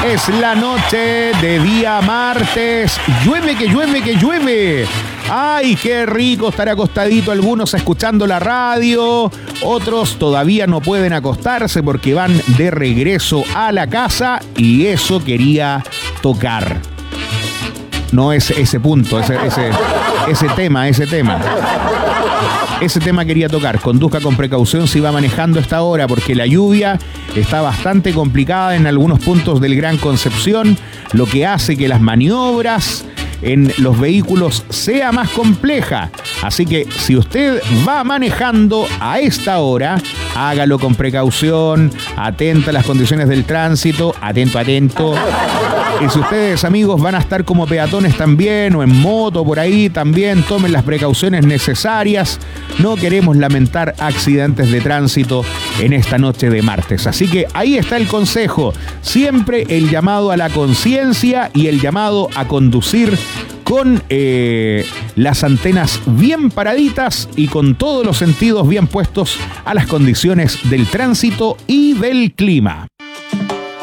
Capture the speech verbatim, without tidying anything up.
Es la noche de día martes. Llueve que llueve que llueve. Ay, qué rico estar acostadito, algunos escuchando la radio, otros todavía no pueden acostarse porque van de regreso a la casa y eso quería tocar. No es ese punto, ese, ese, ese tema, ese tema. Ese tema quería tocar. Conduzca con precaución si va manejando esta hora porque la lluvia está bastante complicada en algunos puntos del Gran Concepción, lo que hace que las maniobras en los vehículos sea más compleja. Así que si usted va manejando a esta hora, hágalo con precaución, atenta a las condiciones del tránsito, atento, atento. Y si ustedes, amigos, van a estar como peatones también o en moto por ahí, también tomen las precauciones necesarias. No queremos lamentar accidentes de tránsito en esta noche de martes. Así que ahí está el consejo. Siempre el llamado a la conciencia y el llamado a conducir con eh, las antenas bien paraditas y con todos los sentidos bien puestos a las condiciones del tránsito y del clima.